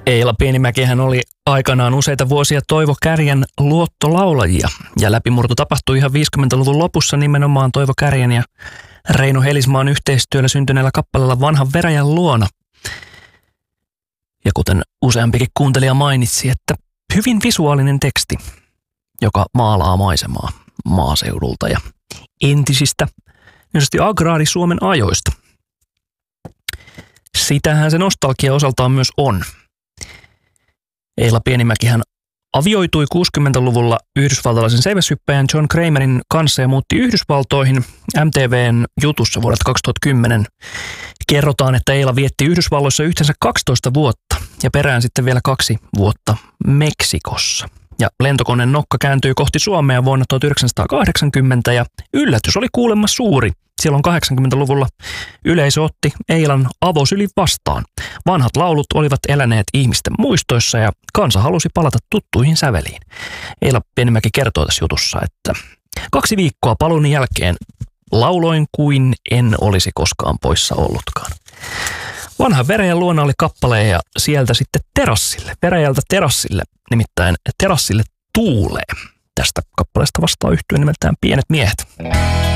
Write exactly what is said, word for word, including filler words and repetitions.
Eila Pienimäkihän oli aikanaan useita vuosia Toivo Kärjän luottolaulajia. Ja läpimurto tapahtui ihan viisikymmentäluvun lopussa nimenomaan Toivo Kärjän ja Reino Helismaan yhteistyöllä syntyneellä kappaleella Vanhan veräjän luona. Ja kuten useampikin kuuntelija mainitsi, että hyvin visuaalinen teksti, joka maalaa maisemaa maaseudulta ja entisistä, niin agraari-Suomen ajoista. Sitähän se nostalgia osaltaan myös on. Eila Pienimäkihän avioitui kuusikymmentäluvulla yhdysvaltalaisen seiväshyppäjän John Kramerin kanssa ja muutti Yhdysvaltoihin. M T V:n jutussa vuodelta kaksituhattakymmenen kerrotaan, että Eila vietti Yhdysvalloissa yhteensä kaksitoista vuotta ja perään sitten vielä kaksi vuotta Meksikossa. Ja lentokoneen nokka kääntyi kohti Suomea vuonna tuhatyhdeksänsataakahdeksankymmentä ja yllätys oli kuulemma suuri. Silloin kahdeksankymmentäluvulla yleisö otti Eilan avosylin vastaan. Vanhat laulut olivat eläneet ihmisten muistoissa ja kansa halusi palata tuttuihin säveliin. Eila Pienimäki kertoo tässä jutussa, että kaksi viikkoa paluun jälkeen lauloin kuin en olisi koskaan poissa ollutkaan. Vanhan veräjän luona oli kappale ja sieltä sitten terassille, veräjältä terassille, nimittäin terassille tuulee. Tästä kappaleesta vastaa yhtye nimeltään Pienet miehet.